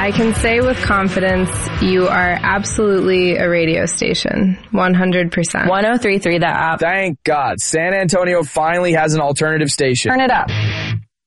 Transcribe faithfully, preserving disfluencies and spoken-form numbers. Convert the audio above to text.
I can say with confidence, you are absolutely a radio station. one hundred percent. one oh three point three, that app. Thank God. San Antonio finally has an alternative station. Turn it up.